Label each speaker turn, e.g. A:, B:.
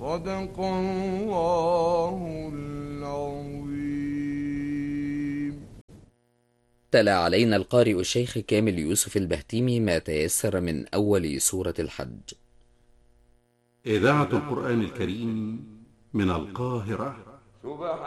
A: صدق الله العظيم.
B: تلا علينا القارئ الشيخ كامل يوسف البهتيمي ما تيسر من أول سورة الحج.
C: إذاعة القرآن الكريم من القاهرة.